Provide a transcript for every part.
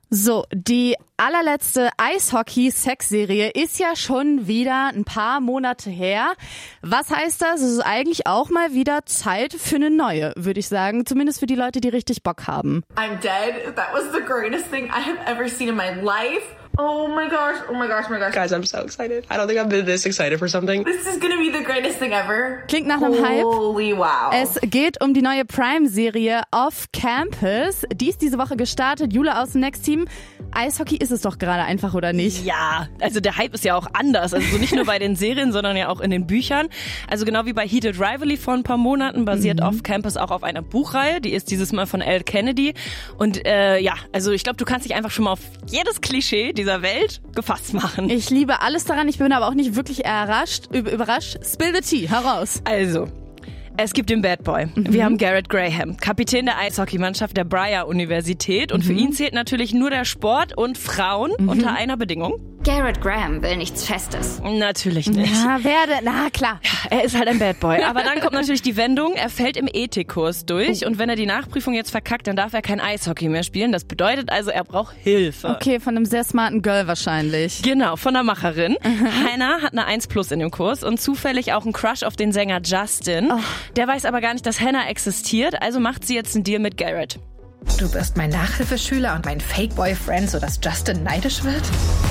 So, die allerletzte Eishockey-Sex-Serie ist ja schon wieder ein paar Monate her. Was heißt das? Es ist eigentlich auch mal wieder Zeit für eine neue, würde ich sagen. Zumindest für die Leute, die richtig Bock haben. I'm dead. That was the greatest thing I have ever seen in my life. Oh my gosh, oh my gosh, oh my gosh. Guys, I'm so excited. I don't think I've been this excited for something. This is gonna be the greatest thing ever. Klingt nach einem Hype. Holy wow. Es geht um die neue Prime-Serie Off Campus. Die ist diese Woche gestartet. Jule aus dem Next Team. Eishockey ist es doch gerade einfach, oder nicht? Ja, also der Hype ist ja auch anders. Also nicht nur bei den Serien, sondern ja auch in den Büchern. Also genau wie bei Heated Rivalry vor ein paar Monaten basiert Off Campus auch auf einer Buchreihe. Die ist dieses Mal von Elle Kennedy. Und also ich glaube, du kannst dich einfach schon mal auf jedes Klischee dieser Welt gefasst machen. Ich liebe alles daran. Ich bin aber auch nicht wirklich überrascht. Spill the tea, heraus. Also, es gibt den Bad Boy. Wir haben Garrett Graham, Kapitän der Eishockeymannschaft der Breyer-Universität. Und für ihn zählt natürlich nur der Sport und Frauen unter einer Bedingung. Garrett Graham will nichts Festes. Natürlich nicht. Na klar. Er ist halt ein Bad Boy. Aber dann kommt natürlich die Wendung. Er fällt im Ethikkurs durch. Und wenn er die Nachprüfung jetzt verkackt, dann darf er kein Eishockey mehr spielen. Das bedeutet also, er braucht Hilfe. Okay, von einem sehr smarten Girl wahrscheinlich. Genau, von der Macherin. Hannah hat eine 1+ in dem Kurs und zufällig auch einen Crush auf den Sänger Justin. Der weiß aber gar nicht, dass Hannah existiert. Also macht sie jetzt einen Deal mit Garrett. Du wirst mein Nachhilfeschüler und mein Fake-Boyfriend, sodass Justin neidisch wird?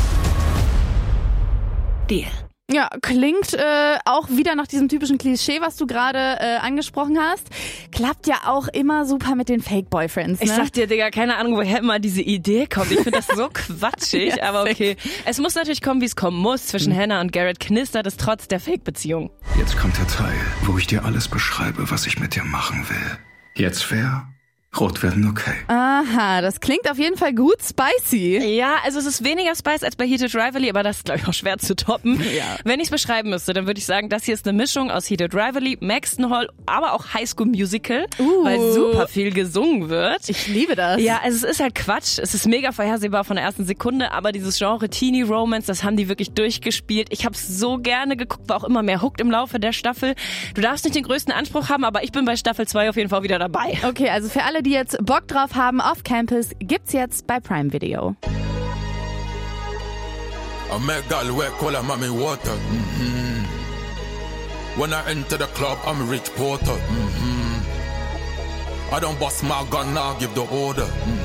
Deal. Ja, klingt auch wieder nach diesem typischen Klischee, was du gerade angesprochen hast. Klappt ja auch immer super mit den Fake-Boyfriends, ne? Ich sag dir, Digga, keine Ahnung, woher immer diese Idee kommt. Ich finde das so quatschig, Ja, aber okay. Es muss natürlich kommen, wie es kommen muss. Zwischen Hannah und Garrett knistert es trotz der Fake-Beziehung. Jetzt kommt der Teil, wo ich dir alles beschreibe, was ich mit dir machen will. Jetzt fair? Rot werden okay. Aha, das klingt auf jeden Fall gut spicy. Ja, also es ist weniger Spice als bei Heated Rivalry, aber das ist, glaube ich, auch schwer zu toppen. Ja. Wenn ich es beschreiben müsste, dann würde ich sagen, das hier ist eine Mischung aus Heated Rivalry, Maxton Hall, aber auch High School Musical, weil super viel gesungen wird. Ich liebe das. Ja, also es ist halt Quatsch. Es ist mega vorhersehbar von der ersten Sekunde, aber dieses Genre Teenie Romance, das haben die wirklich durchgespielt. Ich habe es so gerne geguckt, war auch immer mehr hooked im Laufe der Staffel. Du darfst nicht den größten Anspruch haben, aber ich bin bei Staffel 2 auf jeden Fall wieder dabei. Okay, also für alle, die jetzt Bock drauf haben, Off Campus gibt's jetzt bei Prime Video. I met girl where call her mommy water. When I enter the club, I'm Rich Porter. I don't bust my gun, now give the order.